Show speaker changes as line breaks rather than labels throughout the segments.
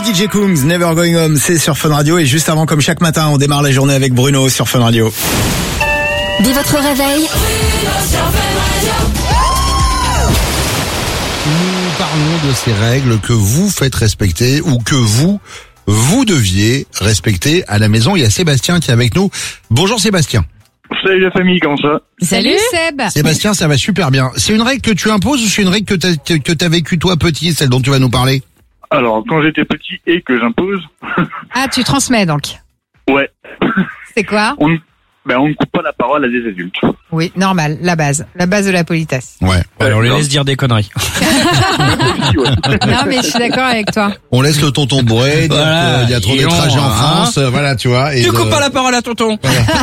DJ Coombs, Never Going Home, c'est sur Fun Radio. Et juste avant, comme chaque matin, on démarre la journée avec Bruno sur Fun Radio.
Dès votre réveil,
nous parlons de ces règles que vous faites respecter ou que vous deviez respecter à la maison. Il y a Sébastien qui est avec nous. Bonjour Sébastien.
Salut la famille, comment ça?
Salut Seb.
Sébastien, ça va super bien. C'est une règle que tu imposes ou c'est une règle que t'as vécue toi petit, celle dont tu vas nous parler?
Alors, quand j'étais petit et que j'impose...
Ah, tu transmets donc.
Ouais.
C'est quoi?
On ne coupe pas la parole à des adultes.
Oui, normal, la base de la politesse.
Ouais.
Alors on les laisse dire des conneries.
Non mais je suis d'accord avec toi.
On laisse le tonton bourré, dire
Voilà.
qu'il y a trop de trajets en France, voilà, tu vois. Et
Tu coupes pas la parole à tonton.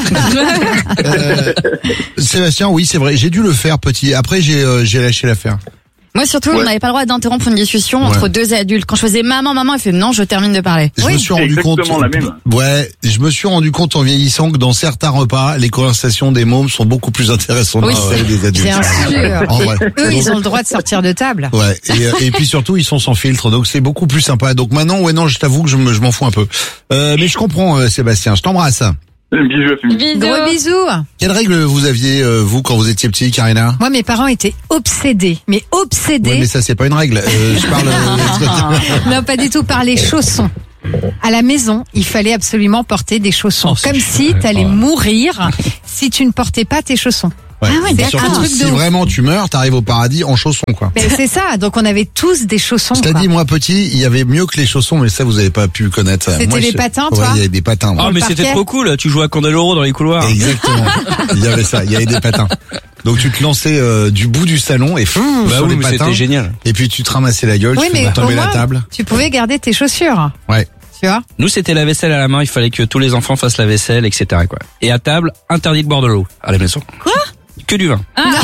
Sébastien, oui, c'est vrai, j'ai dû le faire petit. Après, j'ai lâché l'affaire.
moi surtout,
Ouais.
on n'avait pas le droit d'interrompre une discussion
Ouais.
entre deux adultes. Quand je faisais maman, il fait non, je termine de parler.
Je me suis rendu compte.
exactement la même.
Ouais, je me suis rendu compte en vieillissant que dans certains repas, les conversations des mômes sont beaucoup plus intéressantes
Oui,
que celles des adultes.
Bien sûr.
En vrai.
Eux, ils ont le droit de sortir de table.
Ouais, et puis surtout ils sont sans filtre, donc c'est beaucoup plus sympa. Donc maintenant, ouais, non, je t'avoue que je m'en fous un peu. Mais je comprends, Sébastien, je t'embrasse.
Bisous la famille.
Gros bisous.
Quelle règle vous aviez vous quand vous étiez petit, Karina?
Moi, mes parents étaient obsédés. Mais obsédés.
Oui, mais ça c'est pas une règle. Je parle.
Non, pas du tout, par les chaussons. À la maison, il fallait absolument porter des chaussons.
Oh, c'est
Comme si t'allais mourir si tu ne portais pas tes chaussons.
Ouais.
Ah ouais,
Et
d'accord.
surtout,
Un truc de
si
ouf.
vraiment tu meurs, t'arrives au paradis en chaussons, quoi.
Ben, c'est ça. Donc, on avait tous des chaussons.
Cela
quoi.
dit, moi petit, il y avait mieux que les chaussons, mais ça vous avez pas pu connaître.
C'était
Moi,
les patins, toi
Ouais, il y avait des patins.
Ah
ouais.
mais
le
c'était
parquet.
trop cool, tu jouais à Candeloro dans les couloirs.
Exactement. Il y avait ça, il y avait des patins. Donc tu te lançais du bout du salon et
Bah
sur
oui,
les
mais
patins.
c'était génial.
Et puis tu te ramassais la gueule,
Oui,
tu
mais
faisais
au
tomber la
moins,
table.
tu pouvais garder tes chaussures.
Ouais.
Tu vois?
Nous c'était la vaisselle à la main, il fallait que tous les enfants fassent la vaisselle, etc. quoi. Et à table, interdit de boire de l'eau à la maison. Quoi? Que du vin.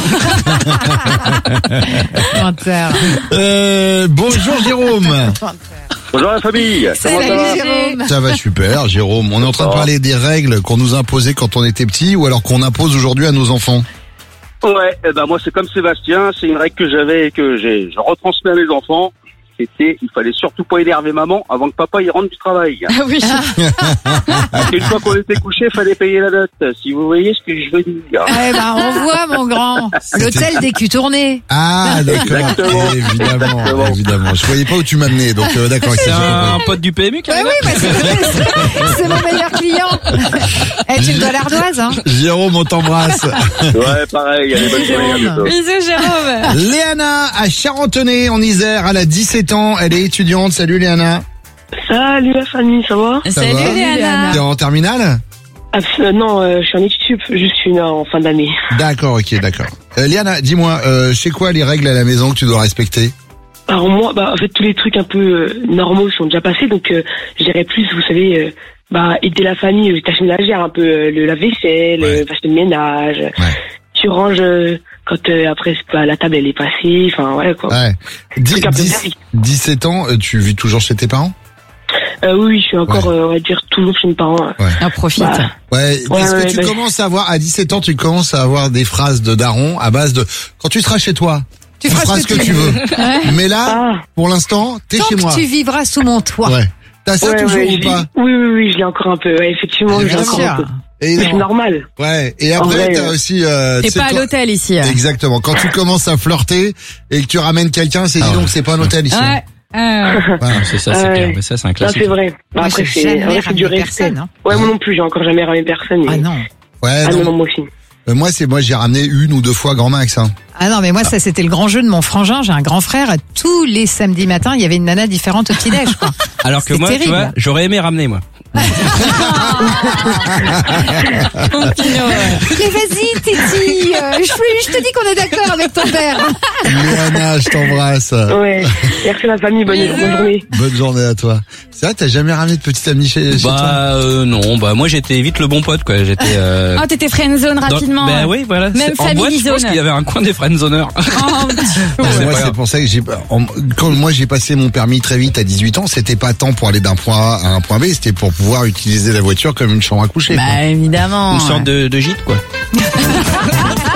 Menteur.
Bonjour Jérôme.
Bonjour la famille.
Salut Jérôme.
Ça va super, Jérôme. On est en train de parler des règles qu'on nous imposait quand on était petit ou alors qu'on impose aujourd'hui à nos enfants.
Ouais, moi c'est comme Sébastien, c'est une règle que j'avais et que je retransmets à mes enfants. C'était, il fallait surtout pas énerver maman avant que papa y rentre du travail.
Ah oui.
Parce qu'une fois qu'on était couché, fallait payer la note. Si vous voyez ce que je veux dire.
Eh ben, on voit, mon grand. L'hôtel des culs tournés.
Ah d'accord,
Exactement.
évidemment, évidemment. Je voyais pas où tu m'amenais, donc d'accord.
C'est
j'ai
un
compris.
pote du PMU qui
Ouais, oui, bah, c'est mon meilleur client. Eh, tu me dois l'ardoise, hein.
Jérôme, on t'embrasse.
Ouais, pareil, allez, bonne journée, à bientôt.
Bisous Jérôme.
Léana à Charentonnet en Isère, elle a 17 ans, elle est étudiante. Salut Léana.
Salut la famille, ça va?
Ça
Salut
va
Léana.
T'es en terminale?
Non, je suis en études sup, juste une en fin d'année.
D'accord, ok, d'accord. Léana, dis-moi, c'est quoi les règles à la maison que tu dois respecter?
Alors moi, en fait, tous les trucs un peu normaux sont déjà passés, donc j'irais plus, vous savez, aider la famille, les tâches ménagères, un peu le lave-vaisselle,
Ouais.
faire le ménage.
Ouais.
Tu ranges quand après la table elle est passée, enfin ouais quoi.
Ouais.
Truc un peu basique.
17 ans, tu vis toujours chez tes parents?
Oui, je suis encore, on va dire, toujours chez mes parents.
On profite.
Bah,
Ouais.
Ouais,
Est-ce que
ouais,
tu
bah,
commences à avoir, à 17 ans, tu commences à avoir des phrases de daron à base de, quand tu seras chez toi, tu feras ce que tu veux. Mais là,
Ah,
pour l'instant, t'es
Tant
chez moi.
que tu vivras sous mon toit.
Ouais. T'as ça
ouais,
toujours
ouais,
ou
je
pas?
oui, je l'ai encore un peu, ouais, effectivement, je l'ai
Bien
encore
sûr.
un peu.
Et
Mais c'est normal.
ouais. Et
En
après,
vrai,
t'as aussi,
T'es
tu sais,
pas à
quand-
l'hôtel ici.
Exactement. Quand tu commences à flirter et que tu ramènes quelqu'un, c'est dis donc, c'est pas un hôtel ici.
Ouais.
Voilà.
C'est ça, c'est
Ouais.
clair. Mais ça, c'est un
Non,
classique.
c'est vrai.
Moi,
Après,
j'ai
c'est
jamais
ouais, c'est du
ramené
respect.
personne, hein.
Ouais, moi non plus, j'ai encore jamais ramené personne.
Ah
mais-
non.
Ouais,
Ah
non.
non, moi aussi.
Moi, j'ai ramené une ou deux fois grand max, hein.
Ah non, mais moi, ça, c'était le grand jeu de mon frangin. J'ai un grand frère. Tous les samedis matins, il y avait une nana différente au petit-déj, quoi.
Alors que
C'est
moi, tu
terrible.
vois, j'aurais aimé ramener moi.
Mais vas-y, Titi. Je te dis qu'on est d'accord avec ton père.
Léana, je t'embrasse.
Ouais. Merci la famille, bonne journée.
Bonne journée à toi. C'est vrai, t'as jamais ramené de petite amie chez toi?
Non, moi j'étais vite le bon pote quoi. J'étais.
Oh, t'étais friendzone rapidement.
Ben oui, voilà.
Même
En boîte, je
family
pense
zone.
qu'il y avait un coin des friendzoners.
Oh,
Ouais,
c'est
moi,
pas
c'est
grave.
pour ça que quand moi j'ai passé mon permis très vite à 18 ans, c'était pas tant pour aller d'un point A à un point B, c'était pour pouvoir utiliser la voiture comme une chambre à coucher. quoi.
bah évidemment.
Une sorte de gîte quoi.